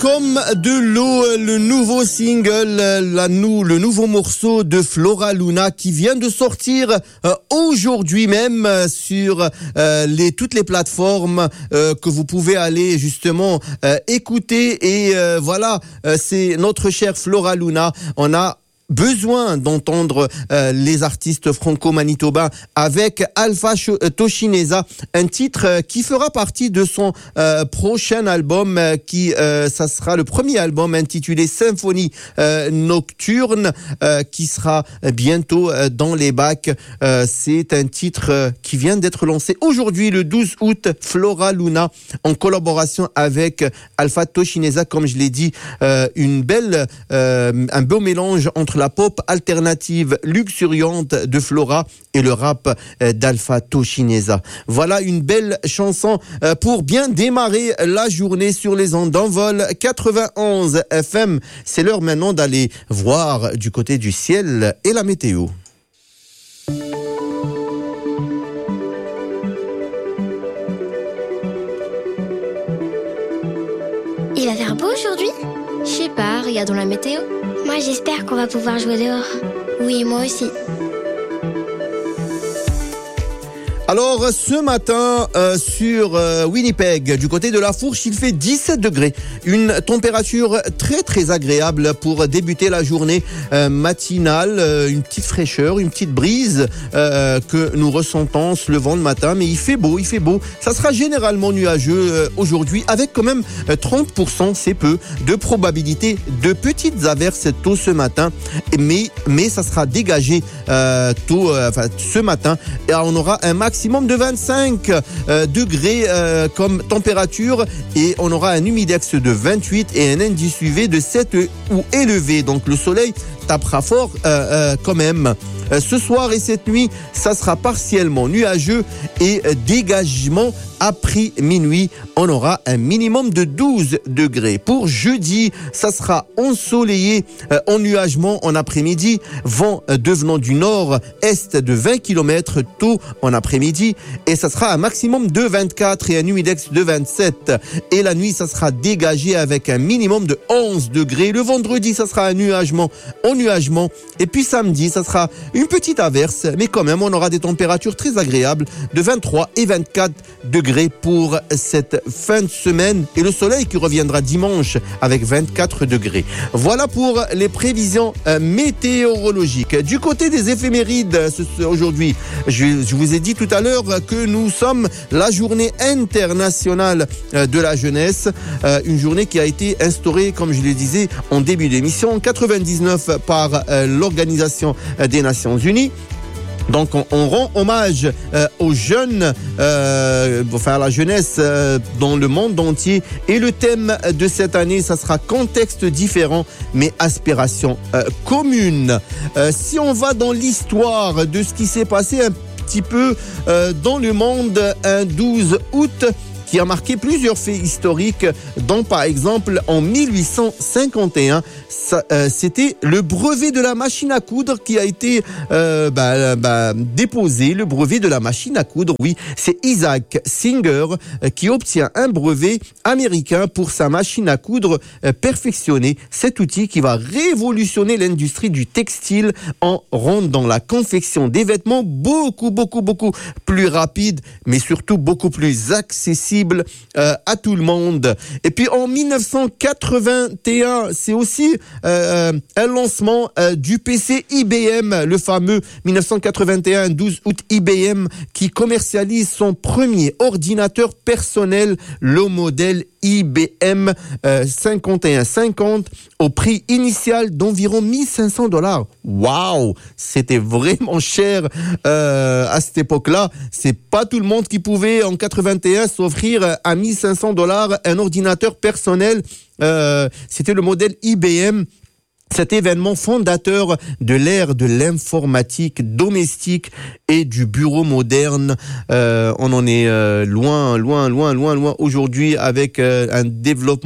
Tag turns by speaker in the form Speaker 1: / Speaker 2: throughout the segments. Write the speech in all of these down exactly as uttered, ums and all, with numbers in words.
Speaker 1: Comme de l'eau, le nouveau single, la nou, le nouveau morceau de Flora Luna qui vient de sortir euh, aujourd'hui même sur euh, les toutes les plateformes euh, que vous pouvez aller justement euh, écouter. Et euh, voilà, euh, c'est notre chère Flora Luna. On a besoin d'entendre euh, les artistes franco-manitobains avec Alpha Toshineza, un titre euh, qui fera partie de son euh, prochain album euh, qui euh, ça sera le premier album intitulé Symphonie euh, Nocturne euh, qui sera bientôt euh, dans les bacs. Euh, c'est un titre euh, qui vient d'être lancé aujourd'hui le douze août. Flora Luna en collaboration avec Alpha Toshineza, comme je l'ai dit, euh, une belle euh, un beau mélange entre la pop alternative luxuriante de Flora et le rap d'Alpha Toshineza. Voilà une belle chanson pour bien démarrer la journée sur les ondes d'Envol quatre-vingt-onze F M. C'est l'heure maintenant d'aller voir du côté du ciel et la météo.
Speaker 2: Il va faire beau aujourd'hui ?
Speaker 3: Je sais pas, regardons la météo.
Speaker 2: Moi, j'espère qu'on va pouvoir jouer dehors.
Speaker 3: Oui, moi aussi.
Speaker 1: Alors, ce matin, euh, sur euh, Winnipeg, du côté de la Fourche, il fait dix-sept degrés. Une température très, très agréable pour débuter la journée euh, matinale. Euh, une petite fraîcheur, une petite brise euh, que nous ressentons se levant le matin. Mais il fait beau, il fait beau. Ça sera généralement nuageux euh, aujourd'hui, avec quand même euh, trente pour cent, c'est peu, de probabilité de petites averses tôt ce matin. Mais, mais ça sera dégagé euh, tôt, euh, enfin, ce matin. Et on aura un maximum de vingt-cinq euh, degrés euh, comme température et on aura un humidex de vingt-huit et un indice U V de sept ou élevé. Donc le soleil tapera fort euh, euh, quand même. Euh, ce soir et cette nuit, ça sera partiellement nuageux et euh, dégagement après minuit. On aura un minimum de douze degrés. Pour jeudi, ça sera ensoleillé, euh, ennuagement en après-midi, vent euh, devenant du nord-est de vingt kilomètres tôt en après-midi et ça sera un maximum de vingt-quatre et un humidex de vingt-sept. Et la nuit, ça sera dégagé avec un minimum de onze degrés. Le vendredi, ça sera un nuagement, ennuagement. Et puis samedi, ça sera une petite averse, mais quand même, on aura des températures très agréables de vingt-trois et vingt-quatre degrés pour cette fin de semaine et le soleil qui reviendra dimanche avec vingt-quatre degrés. Voilà pour les prévisions euh, météorologiques. Du côté des éphémérides, ce, ce, aujourd'hui, je, je vous ai dit tout à l'heure que nous sommes la journée internationale euh, de la jeunesse, euh, une journée qui a été instaurée, comme je le disais en début d'émission, en quatre-vingt-dix-neuf par euh, l'Organisation des Nations Unies. Donc on, on rend hommage euh, aux jeunes, euh, enfin à la jeunesse euh, dans le monde entier. Et le thème de cette année, ça sera contexte différent, mais aspiration euh, commune. Euh, si on va dans l'histoire de ce qui s'est passé un petit peu euh, dans le monde, un douze août, qui a marqué plusieurs faits historiques, dont par exemple en mille huit cent cinquante et un, ça, euh, c'était le brevet de la machine à coudre qui a été euh, bah, bah, déposé, le brevet de la machine à coudre, oui, c'est Isaac Singer euh, qui obtient un brevet américain pour sa machine à coudre euh, perfectionnée, cet outil qui va révolutionner l'industrie du textile en rendant la confection des vêtements beaucoup, beaucoup, beaucoup plus rapide, mais surtout beaucoup plus accessible Euh, à tout le monde. Et puis en mille neuf cent quatre-vingt-un, c'est aussi euh, un lancement euh, du P C I B M, le fameux mille neuf cent quatre-vingt-un, douze août, I B M qui commercialise son premier ordinateur personnel, le modèle I B M euh, cinquante et un cinquante au prix initial d'environ mille cinq cents dollars. Waouh, c'était vraiment cher euh, à cette époque-là. C'est pas tout le monde qui pouvait en quatre-vingt-un s'offrir à mille cinq cents dollars un ordinateur personnel. Euh, c'était le modèle I B M. Cet événement fondateur de l'ère de l'informatique domestique et du bureau moderne, euh, on en est euh, loin, loin, loin, loin, loin aujourd'hui avec euh, un développement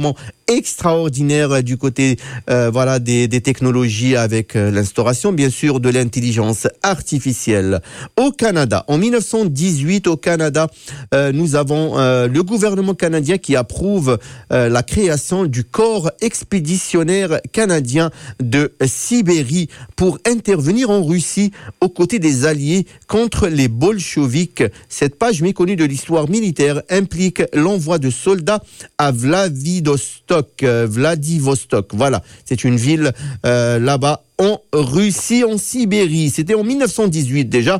Speaker 1: extraordinaire du côté euh, voilà des, des technologies avec euh, l'instauration bien sûr de l'intelligence artificielle. Au Canada, en dix-neuf cent dix-huit au Canada, euh, nous avons euh, le gouvernement canadien qui approuve euh, la création du corps expéditionnaire canadien de Sibérie pour intervenir en Russie aux côtés des Alliés contre les bolcheviks. Cette page méconnue de l'histoire militaire implique l'envoi de soldats à Vladivostok. Vladivostok, voilà, c'est une ville euh, là-bas en Russie, en Sibérie. C'était en dix-neuf cent dix-huit déjà.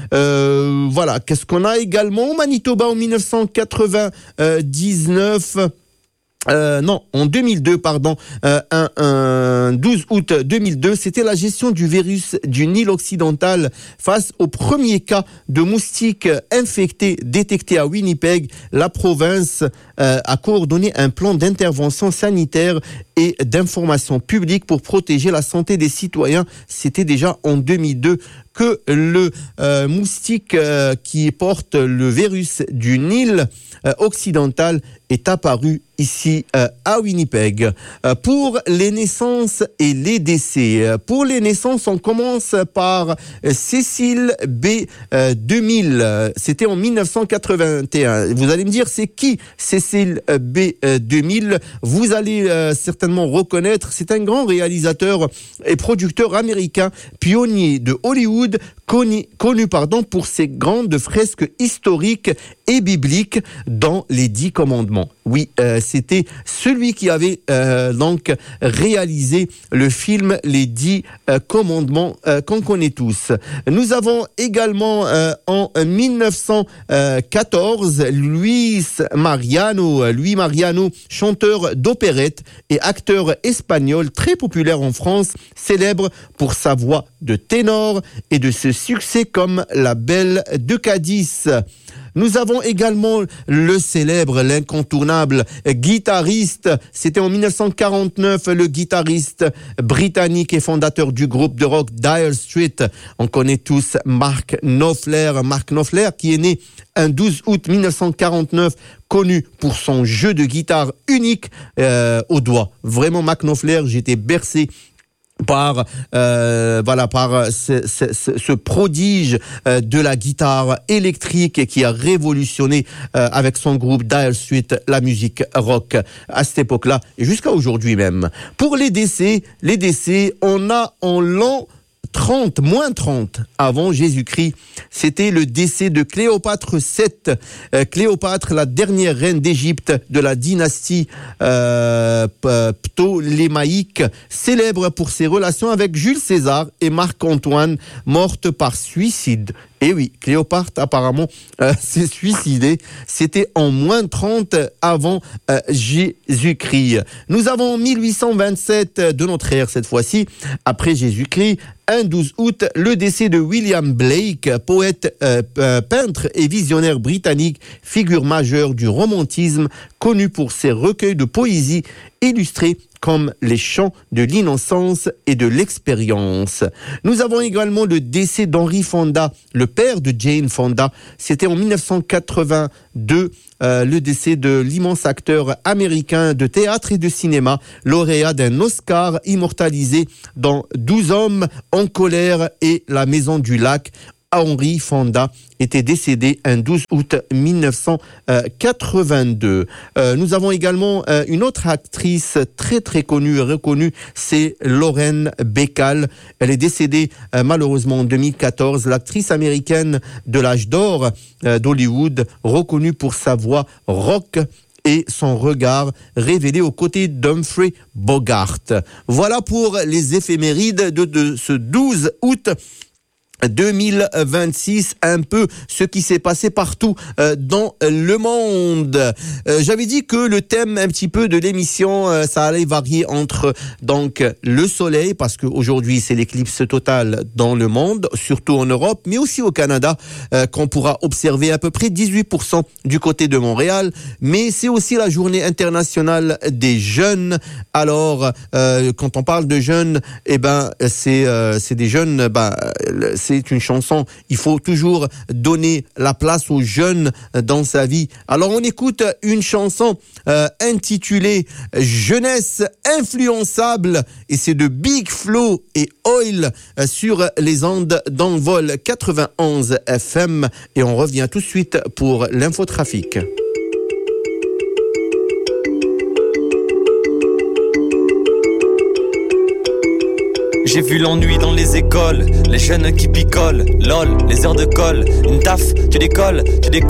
Speaker 1: Euh, voilà, qu'est-ce qu'on a également au Manitoba en dix-neuf cent quatre-vingt-dix-neuf. Euh, non, en deux mille deux, pardon, euh, un, un douze août deux mille deux, c'était la gestion du virus du Nil occidental face au premier cas de moustiques infectés détectés à Winnipeg. La province euh, a coordonné un plan d'intervention sanitaire et d'information publique pour protéger la santé des citoyens. C'était déjà en deux mille deux que le euh, moustique euh, qui porte le virus du Nil euh, occidental est apparu ici euh, à Winnipeg. Euh, pour les naissances et les décès, euh, pour les naissances, on commence par euh, Cécile B euh, deux mille. Euh, c'était en dix-neuf cent quatre-vingt-un. Vous allez me dire, c'est qui Cécile B euh, deux mille? Vous allez euh, certainement reconnaître, c'est un grand réalisateur et producteur américain, pionnier de Hollywood, connu, connu pardon, pour ses grandes fresques historiques et bibliques dans les Dix Commandements. Oui, euh, c'était celui qui avait euh, donc réalisé le film Les Dix euh, Commandements euh, qu'on connaît tous. Nous avons également euh, en dix-neuf cent quatorze Luis Mariano, Luis Mariano, chanteur d'opérette et acteur espagnol très populaire en France, célèbre pour sa voix de ténor et de ce succès comme La Belle de Cadiz. Nous avons également le célèbre, l'incontournable guitariste. C'était en dix-neuf cent quarante-neuf, le guitariste britannique et fondateur du groupe de rock Dire Straits. On connaît tous Mark Knopfler. Mark Knopfler qui est né un douze août dix-neuf cent quarante-neuf, connu pour son jeu de guitare unique euh, au doigt. Vraiment, Mark Knopfler, j'étais bercé par euh, voilà par ce, ce, ce prodige euh, de la guitare électrique qui a révolutionné euh, avec son groupe Dire Straits la musique rock à cette époque-là et jusqu'à aujourd'hui même. Pour les décès, les décès, on a en l'an trente, moins trente avant Jésus-Christ, c'était le décès de Cléopâtre sept. Euh, Cléopâtre, la dernière reine d'Égypte de la dynastie euh, ptolémaïque, célèbre pour ses relations avec Jules César et Marc-Antoine, morte par suicide. Et oui, Cléopâtre apparemment euh, s'est suicidée. C'était en moins trente avant euh, Jésus-Christ. Nous avons mille huit cent vingt-sept de notre ère cette fois-ci, après Jésus-Christ, un douze août, le décès de William Blake, poète, euh, peintre et visionnaire britannique, figure majeure du romantisme, connu pour ses recueils de poésie illustrés comme les chants de l'innocence et de l'expérience. Nous avons également le décès d'Henry Fonda, le père de Jane Fonda. C'était en dix-neuf cent quatre-vingt-deux, euh, le décès de l'immense acteur américain de théâtre et de cinéma, lauréat d'un Oscar immortalisé dans douze hommes en colère et La Maison du Lac. Henry Fonda était décédé un douze août dix-neuf cent quatre-vingt-deux. Euh, nous avons également euh, une autre actrice très très connue et reconnue, c'est Lauren Bacall. Elle est décédée euh, malheureusement en deux mille quatorze. L'actrice américaine de l'âge d'or euh, d'Hollywood, reconnue pour sa voix rock et son regard révélé aux côtés d'Humphrey Bogart. Voilà pour les éphémérides de, de ce douze août deux mille vingt-six, un peu ce qui s'est passé partout euh, dans le monde. Euh, j'avais dit que le thème un petit peu de l'émission, euh, ça allait varier entre donc le soleil, parce qu'aujourd'hui c'est l'éclipse totale dans le monde, surtout en Europe, mais aussi au Canada, euh, qu'on pourra observer à peu près dix-huit pour cent du côté de Montréal. Mais c'est aussi la journée internationale des jeunes. Alors, euh, quand on parle de jeunes, eh ben c'est euh, c'est des jeunes, ben c'est c'est une chanson, il faut toujours donner la place aux jeunes dans sa vie. Alors on écoute une chanson euh, intitulée Jeunesse influençable et c'est de Big Flo et Oil euh, sur les ondes d'Envol quatre-vingt-onze F M et on revient tout de suite pour l'infotrafic.
Speaker 4: J'ai vu l'ennui dans les écoles, les jeunes qui picolent, lol, les heures de colle, une taf, tu décolles, tu décolles.